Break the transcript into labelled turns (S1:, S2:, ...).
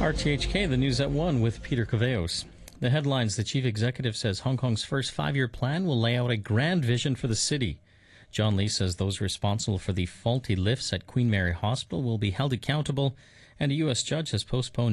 S1: RTHK, the news at 1 with Peter Caveos. The headlines: the chief executive says Hong Kong's first 5-year plan will lay out a grand vision for the city. John Lee says those responsible for the faulty lifts at Queen Mary Hospital will be held accountable, and a U.S. judge has postponed